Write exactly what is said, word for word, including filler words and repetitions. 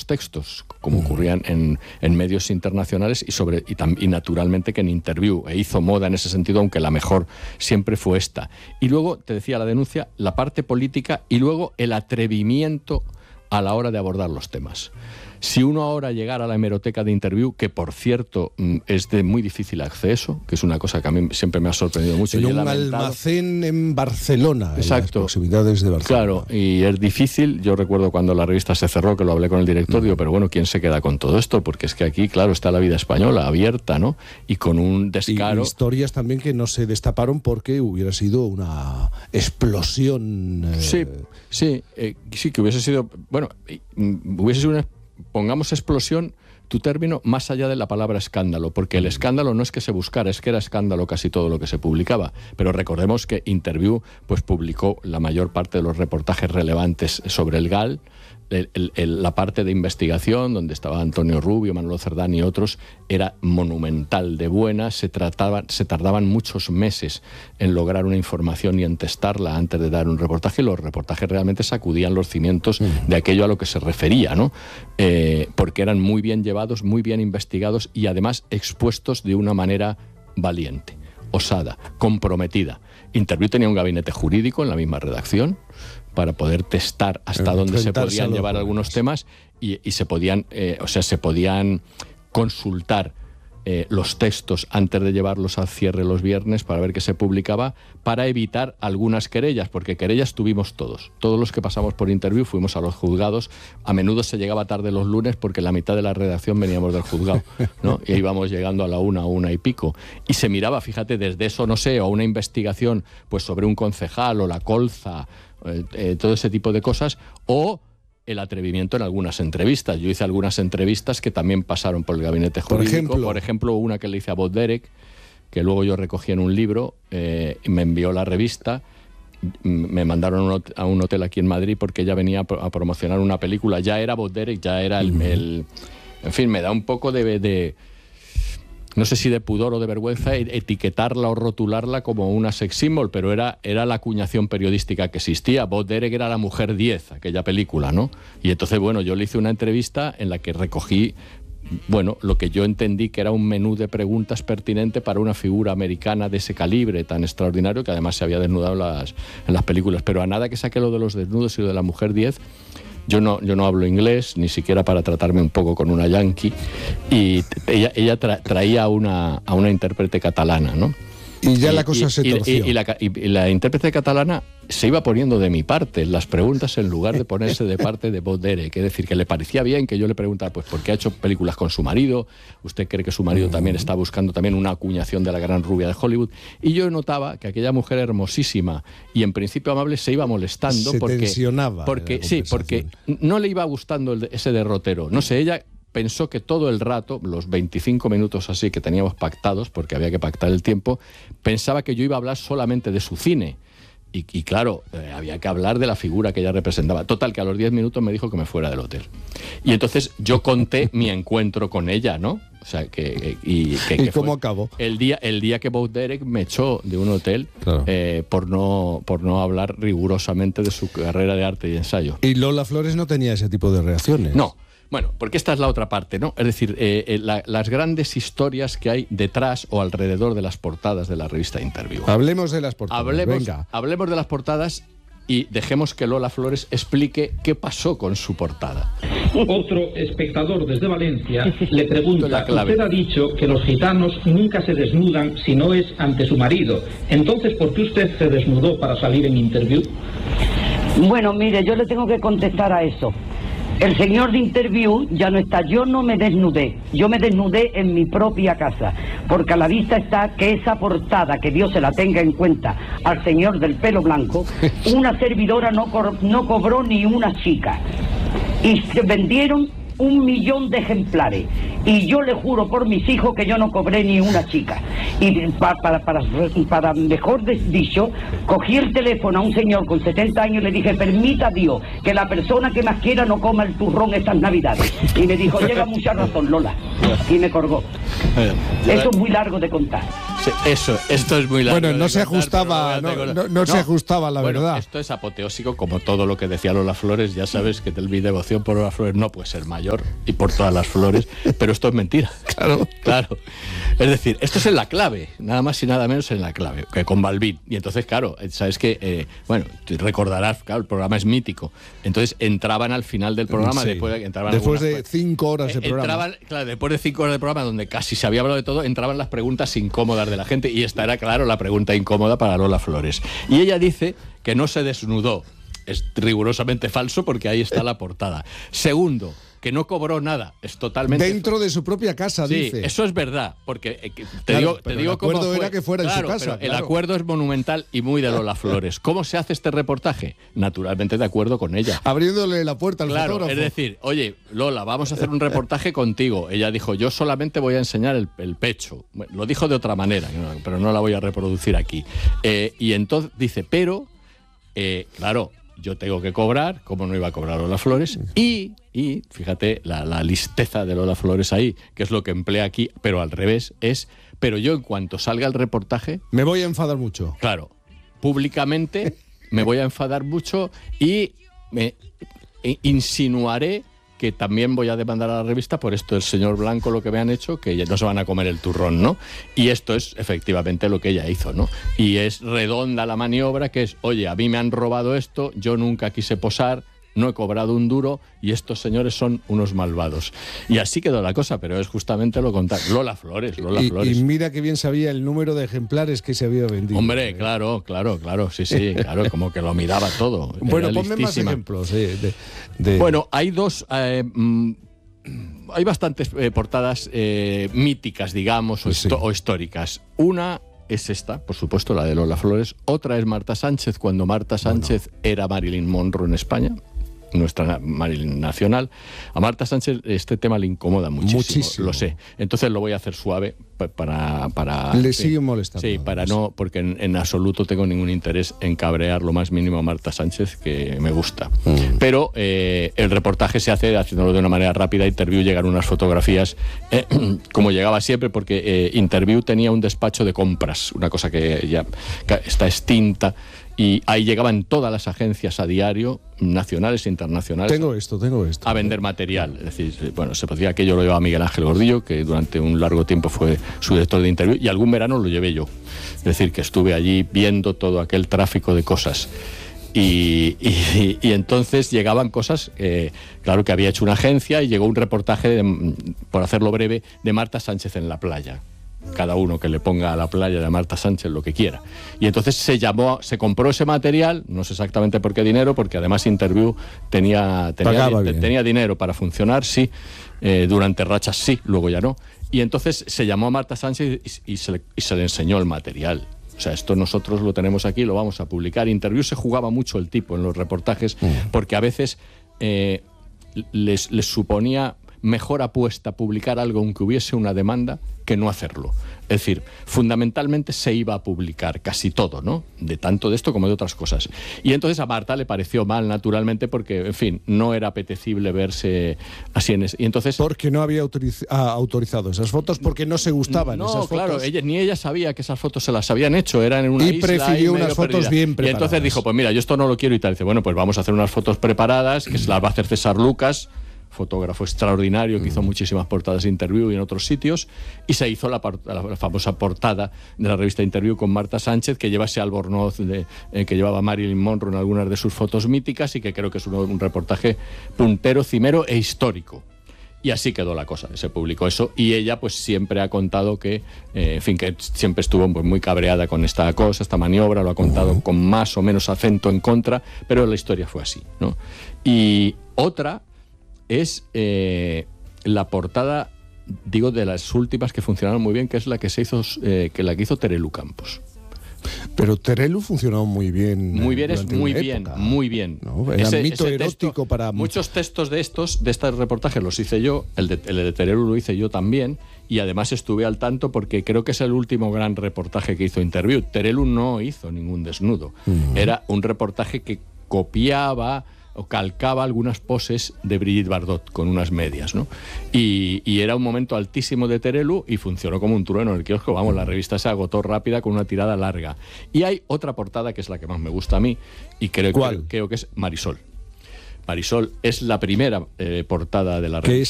los textos, como ocurrían en, en medios internacionales y, sobre, y, tam, y naturalmente que en Interview, e hizo moda en ese sentido, aunque la mejor siempre fue esta. Y luego, te decía la denuncia, la parte política y luego el atrevimiento a la hora de abordar los temas. Si uno ahora llegara a la hemeroteca de Interview, que por cierto es de muy difícil acceso, que es una cosa que a mí siempre me ha sorprendido mucho. En un almacén en Barcelona, exacto, en las proximidades de Barcelona. Claro, y es difícil. Yo recuerdo cuando la revista se cerró, que lo hablé con el director, digo, pero bueno, ¿quién se queda con todo esto? Porque es que aquí, claro, está la vida española abierta, ¿no? Y con un descaro. Y historias también que no se destaparon porque hubiera sido una explosión. Eh... Sí, sí, eh, sí, que hubiese sido, bueno, hubiese sido una pongamos explosión, tu término, más allá de la palabra escándalo, porque el escándalo no es que se buscara, es que era escándalo casi todo lo que se publicaba. Pero recordemos que Interview pues publicó la mayor parte de los reportajes relevantes sobre el G A L, el, el, el, la parte de investigación, donde estaba Antonio Rubio, Manolo Cerdán y otros, era monumental de buena, se, trataba, se tardaban muchos meses en lograr una información y en testarla antes de dar un reportaje, y los reportajes realmente sacudían los cimientos de aquello a lo que se refería, ¿no? Eh, porque eran muy bien llevados, muy bien investigados y además expuestos de una manera valiente, osada, comprometida. Interview tenía un gabinete jurídico en la misma redacción para poder testar hasta dónde se podían llevar algunos temas y, y se podían, eh, o sea, se podían consultar eh, los textos antes de llevarlos al cierre los viernes para ver qué se publicaba, para evitar algunas querellas, porque querellas tuvimos todos. Todos los que pasamos por Interview fuimos a los juzgados. A menudo se llegaba tarde los lunes porque la mitad de la redacción veníamos del juzgado, ¿no? Y íbamos llegando a la una, una y pico. Y se miraba, fíjate, desde eso, no sé, o una investigación pues sobre un concejal o la colza, eh, eh, todo ese tipo de cosas, o el atrevimiento en algunas entrevistas. Yo hice algunas entrevistas que también pasaron por el gabinete jurídico. Por ejemplo, por ejemplo una que le hice a Bob Derek, que luego yo recogí en un libro, eh, me envió la revista, me mandaron a un hotel aquí en Madrid porque ella venía a promocionar una película. Ya era Bob Derek, ya era el, el... En fin, me da un poco de... de no sé si de pudor o de vergüenza etiquetarla o rotularla como una sex symbol, pero era, era la acuñación periodística que existía. Bob Derek era la mujer diez, aquella película, ¿no? Y entonces, bueno, yo le hice una entrevista en la que recogí, bueno, lo que yo entendí que era un menú de preguntas pertinente para una figura americana de ese calibre tan extraordinario, que además se había desnudado en las, en las películas. Pero a nada que saque lo de los desnudos y lo de la mujer diez... Yo no, yo no hablo inglés, ni siquiera para tratarme un poco con una yankee, y ella, ella tra, traía a una, a una intérprete catalana, ¿no? Y ya y, la cosa y, se torció. Y, y, la, y, y la intérprete catalana se iba poniendo de mi parte en las preguntas en lugar de ponerse de parte de Bob Derek. Es decir, que le parecía bien que yo le preguntara, pues, ¿por qué ha hecho películas con su marido? ¿Usted cree que su marido también está buscando también una acuñación de la gran rubia de Hollywood? Y yo notaba que aquella mujer hermosísima y en principio amable se iba molestando se porque, tensionaba porque sí, porque no le iba gustando el, ese derrotero. No sé, ella pensó que todo el rato, los veinticinco minutos así que teníamos pactados, porque había que pactar el tiempo, pensaba que yo iba a hablar solamente de su cine. Y, y claro, eh, había que hablar de la figura que ella representaba. Total, que a los diez minutos me dijo que me fuera del hotel. Y entonces yo conté mi encuentro con ella, ¿no? O sea, que... ¿Y, que, ¿Y que cómo fue acabó? El día, el día que Bob Derek me echó de un hotel, claro. eh, por, no, por no hablar rigurosamente de su carrera de arte y ensayo. ¿Y Lola Flores no tenía ese tipo de reacciones? No. Bueno, porque esta es la otra parte, ¿no? Es decir, eh, eh, la, las grandes historias que hay detrás o alrededor de las portadas de la revista Interview. Hablemos de las portadas, hablemos, venga. Hablemos de las portadas y dejemos que Lola Flores explique qué pasó con su portada. Otro espectador desde Valencia le pregunta, usted ha dicho que los gitanos nunca se desnudan si no es ante su marido. Entonces, ¿por qué usted se desnudó para salir en Interview? Bueno, mire, yo le tengo que contestar a eso. El señor de Interview ya no está. Yo no me desnudé. Yo me desnudé en mi propia casa. Porque a la vista está que esa portada, que Dios se la tenga en cuenta al señor del pelo blanco, una servidora no, co- no cobró ni una chica. Y se vendieron un millón de ejemplares. Y yo le juro por mis hijos que yo no cobré ni una chica. Y para, para, para, para mejor dicho, cogí el teléfono a un señor con setenta años y le dije, permita Dios que la persona que más quiera no coma el turrón estas navidades. Y me dijo, llega mucha razón, Lola. Y me colgó. Eso es muy largo de contar. Sí, eso, esto es muy largo. Bueno, no se contar, ajustaba, no, no, no, no, no se ajustaba, la bueno, verdad. Esto es apoteósico, como todo lo que decía Lola Flores. Ya sabes que mi devoción por Lola Flores no puede ser mayor y por todas las flores, pero esto es mentira. Claro. Claro. Es decir, esto es en la clave, nada más y nada menos en la clave, que con Balbín. Y entonces, claro, sabes que, eh, bueno, recordarás, claro, el programa es mítico. Entonces entraban al final del programa, sí. después, entraban después algunas, de cinco horas de eh, programa. Entraban, claro, después de cinco horas de programa, donde casi se había hablado de todo, entraban las preguntas incómodas de la gente, y esta era, claro, la pregunta incómoda para Lola Flores. Y ella dice que no se desnudó. Es rigurosamente falso, porque ahí está la portada. Segundo, que no cobró nada. Es totalmente... Dentro de su propia casa, sí, dice. eso es verdad, porque eh, te claro, digo, te pero digo el acuerdo cómo fue. era que fuera en claro, su casa. pero Claro. El acuerdo es monumental y muy de Lola Flores. ¿Cómo se hace este reportaje? Naturalmente de acuerdo con ella. Abriéndole la puerta al Claro, fotógrafo. es decir, oye, Lola, vamos a hacer un reportaje contigo. Ella dijo, yo solamente voy a enseñar el, el pecho. Bueno, lo dijo de otra manera, pero no la voy a reproducir aquí. Eh, y entonces dice, pero, eh, claro, yo tengo que cobrar, como no iba a cobrar Lola Flores, y, y fíjate, la, la listeza de Lola Flores ahí, que es lo que emplea aquí, pero al revés, es, pero yo en cuanto salga el reportaje... Me voy a enfadar mucho. Claro, públicamente me voy a enfadar mucho y me insinuaré que también voy a demandar a la revista por esto del señor Blanco, lo que me han hecho, que ya no se van a comer el turrón, ¿no? Y esto es efectivamente lo que ella hizo, ¿no? Y es redonda la maniobra, que es, oye, a mí me han robado esto, yo nunca quise posar, no he cobrado un duro y estos señores son unos malvados. Y así quedó la cosa, pero es justamente lo contrario. Lola Flores, Lola y, Flores. Y mira que bien sabía el número de ejemplares que se había vendido. Hombre, claro, claro, claro, sí, sí, claro, como que lo miraba todo. Bueno, Era ponme listísima. más ejemplos. De, de, de... Bueno, hay dos... Eh, mm, hay bastantes eh, portadas eh, míticas, digamos, o, Sí. histo- o históricas. Una es esta, por supuesto, la de Lola Flores. Otra es Marta Sánchez, cuando Marta Sánchez era Marilyn Monroe en España, nuestra Marilyn nacional. A Marta Sánchez este tema le incomoda muchísimo, Muchísimo. lo sé. Entonces lo voy a hacer suave pa- para... para Le sí, sigue molestando. Sí, para no, porque en, en absoluto tengo ningún interés en cabrear lo más mínimo a Marta Sánchez, que me gusta. Mm. Pero eh, el reportaje se hace haciéndolo de una manera rápida. Interview llegan unas fotografías, eh, como llegaba siempre, porque eh, Interview tenía un despacho de compras, una cosa que ya que está extinta. Y ahí llegaban todas las agencias a diario, nacionales e internacionales, Tengo esto, tengo esto. a vender material. Es decir, bueno, se podía que yo lo llevaba Miguel Ángel Gordillo, que durante un largo tiempo fue su director de Interview, y algún verano lo llevé yo. Es decir, que estuve allí viendo todo aquel tráfico de cosas. Y, y, y entonces llegaban cosas, eh, claro que había hecho una agencia, y llegó un reportaje, de, por hacerlo breve, de Marta Sánchez en la playa. Cada uno que le ponga a la playa de Marta Sánchez lo que quiera. Y entonces se llamó, se compró ese material, no sé exactamente por qué dinero, porque además Interview tenía, tenía, Pagaba te- bien. tenía dinero para funcionar, sí, eh, durante rachas sí, luego ya no. Y entonces se llamó a Marta Sánchez y, y, se, le, y se le enseñó el material. O sea, esto nosotros lo tenemos aquí, lo vamos a publicar. Interview se jugaba mucho el tipo en los reportajes, Mm. porque a veces eh, les, les suponía mejor apuesta publicar algo aunque hubiese una demanda que no hacerlo. Es decir, fundamentalmente se iba a publicar casi todo, ¿no? De tanto de esto como de otras cosas. Y entonces a Marta le pareció mal, naturalmente, porque, en fin, no era apetecible verse así en ese... Y entonces... Porque no había autoriz- ah, autorizado esas fotos, porque no se gustaban No, esas fotos. claro, ella, ni ella sabía que esas fotos se las habían hecho, eran en una Y isla prefirió ahí medio unas fotos perdida. bien Y preparadas. entonces dijo, pues mira, yo esto no lo quiero y tal. Dice, bueno, pues vamos a hacer unas fotos preparadas, que se las va a hacer César Lucas, fotógrafo extraordinario que hizo muchísimas portadas de Interview y en otros sitios, y se hizo la, par- la famosa portada de la revista Interview con Marta Sánchez, que lleva ese albornoz de, eh, que llevaba Marilyn Monroe en algunas de sus fotos míticas, y que creo que es un, un reportaje puntero, cimero e histórico. Y así quedó la cosa, se publicó eso, y ella pues siempre ha contado que, eh, en fin, que siempre estuvo pues, muy cabreada con esta cosa, esta maniobra, lo ha contado uh-huh. con más o menos acento en contra, pero la historia fue así, ¿no? Y otra es eh, la portada, digo, de las últimas que funcionaron muy bien, que es la que se hizo, eh, que la que hizo Terelu Campos. Pero Terelu funcionó muy bien. Muy bien, es muy una bien, época. muy bien. ¿No? Era Ese- mito ese erótico texto, para... Muchos textos de estos, de este reportaje los hice yo, el de, el de Terelu lo hice yo también, y además estuve al tanto porque creo que es el último gran reportaje que hizo Interview. Terelu no hizo ningún desnudo. Uh-huh. Era un reportaje que copiaba o calcaba algunas poses de Brigitte Bardot con unas medias, ¿no? Y, y era un momento altísimo de Terelu y funcionó como un trueno en el kiosco. Vamos, la revista se agotó rápida con una tirada larga. Y hay otra portada que es la que más me gusta a mí y creo, ¿Cuál? creo, creo que es Marisol. Marisol es la primera eh, portada de la revista. Que